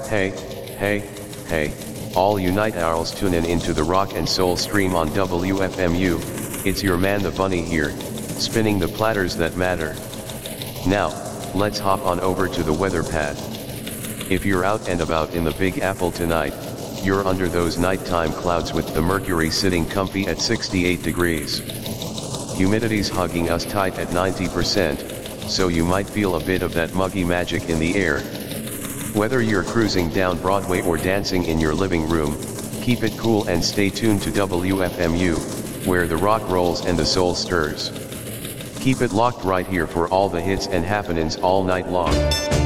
Hey, hey, hey, all you night owls tune in into the rock and soul stream on WFMU, it's your man the Bunny here, spinning the platters that matter. Now, let's hop on over to the weather pad. If you're out and about in the Big Apple tonight, you're under those nighttime clouds with the mercury sitting comfy at 68 degrees. Humidity's hugging us tight at 90%, so you might feel a bit of that muggy magic in the air. Whether you're cruising down Broadway or dancing in your living room, keep it cool and stay tuned to WFMU, where the rock rolls and the soul stirs. Keep it locked right here for all the hits and happenings all night long.